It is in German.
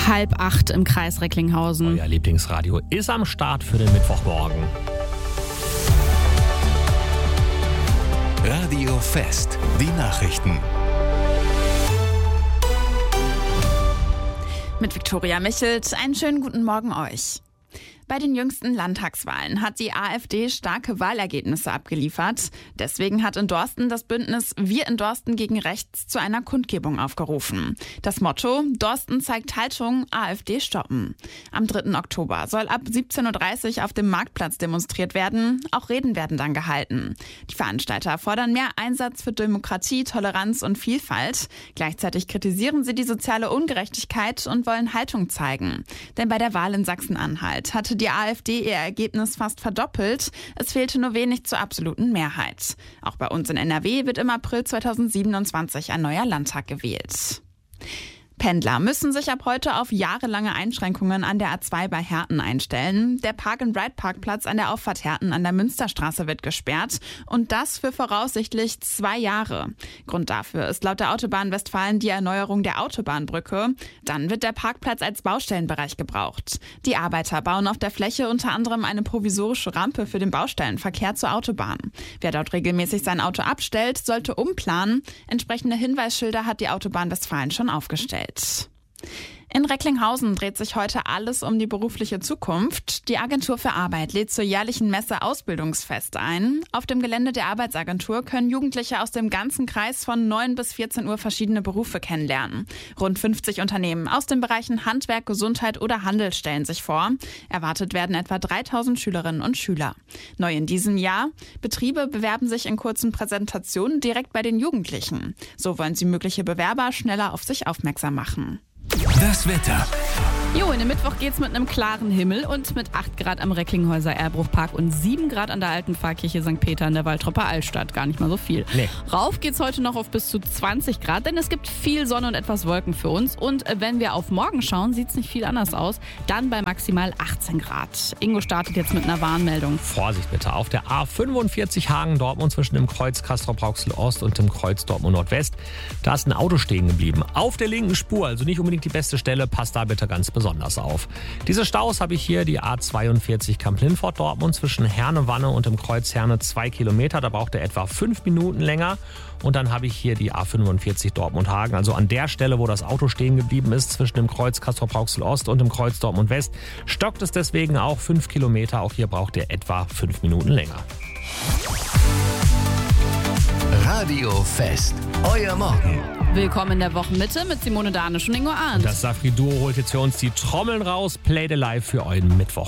7:30 im Kreis Recklinghausen. Euer Lieblingsradio ist am Start für den Mittwochmorgen. Radio Fest, die Nachrichten. Mit Viktoria Michelt, einen schönen guten Morgen euch. Bei den jüngsten Landtagswahlen hat die AfD starke Wahlergebnisse abgeliefert. Deswegen hat in Dorsten das Bündnis Wir in Dorsten gegen Rechts zu einer Kundgebung aufgerufen. Das Motto: Dorsten zeigt Haltung, AfD stoppen. Am 3. Oktober soll ab 17:30 Uhr auf dem Marktplatz demonstriert werden. Auch Reden werden dann gehalten. Die Veranstalter fordern mehr Einsatz für Demokratie, Toleranz und Vielfalt. Gleichzeitig kritisieren sie die soziale Ungerechtigkeit und wollen Haltung zeigen. Denn bei der Wahl in Sachsen-Anhalt hatte die AfD ihr Ergebnis fast verdoppelt. Es fehlte nur wenig zur absoluten Mehrheit. Auch bei uns in NRW wird im April 2027 ein neuer Landtag gewählt. Pendler müssen sich ab heute auf jahrelange Einschränkungen an der A2 bei Herten einstellen. Der Park-and-Ride-Parkplatz an der Auffahrt Herten an der Münsterstraße wird gesperrt und das für voraussichtlich 2 Jahre. Grund dafür ist laut der Autobahn Westfalen die Erneuerung der Autobahnbrücke. Dann wird der Parkplatz als Baustellenbereich gebraucht. Die Arbeiter bauen auf der Fläche unter anderem eine provisorische Rampe für den Baustellenverkehr zur Autobahn. Wer dort regelmäßig sein Auto abstellt, sollte umplanen. Entsprechende Hinweisschilder hat die Autobahn Westfalen schon aufgestellt. In Recklinghausen dreht sich heute alles um die berufliche Zukunft. Die Agentur für Arbeit lädt zur jährlichen Messe Ausbildungsfest ein. Auf dem Gelände der Arbeitsagentur können Jugendliche aus dem ganzen Kreis von 9 bis 14 Uhr verschiedene Berufe kennenlernen. Rund 50 Unternehmen aus den Bereichen Handwerk, Gesundheit oder Handel stellen sich vor. Erwartet werden etwa 3000 Schülerinnen und Schüler. Neu in diesem Jahr: Betriebe bewerben sich in kurzen Präsentationen direkt bei den Jugendlichen. So wollen sie mögliche Bewerber schneller auf sich aufmerksam machen. Das Wetter. In den Mittwoch geht's mit einem klaren Himmel und mit 8 Grad am Recklinghäuser Erbruchpark und 7 Grad an der alten Pfarrkirche St. Peter in der Waltropper Altstadt. Gar nicht mal so viel. Nee. Rauf geht's heute noch auf bis zu 20 Grad, denn es gibt viel Sonne und etwas Wolken für uns. Und wenn wir auf morgen schauen, sieht's nicht viel anders aus. Dann bei maximal 18 Grad. Ingo startet jetzt mit einer Warnmeldung. Vorsicht bitte, auf der A45 Hagen-Dortmund zwischen dem Kreuz Castrop-Rauxel-Ost und dem Kreuz Dortmund-Nordwest. Da ist ein Auto stehen geblieben. Auf der linken Spur, also nicht unbedingt die beste Stelle, passt da bitte ganz besonders auf. Diese Staus habe ich hier, die A42 Kamp-Lindfort-Dortmund zwischen Herne-Wanne und dem Kreuz Herne 2 Kilometer. Da braucht er etwa 5 Minuten länger. Und dann habe ich hier die A45 Dortmund-Hagen, also an der Stelle, wo das Auto stehen geblieben ist, zwischen dem Kreuz Castrop-Rauxel-Ost und dem Kreuz Dortmund-West, stockt es deswegen auch 5 Kilometer. Auch hier braucht er etwa 5 Minuten länger. Radio Fest, euer Morgen. Willkommen in der Wochenmitte mit Simone Danisch und Ingo Arndt. Das Safri-Duo holt jetzt für uns die Trommeln raus. Play the Live für euren Mittwoch.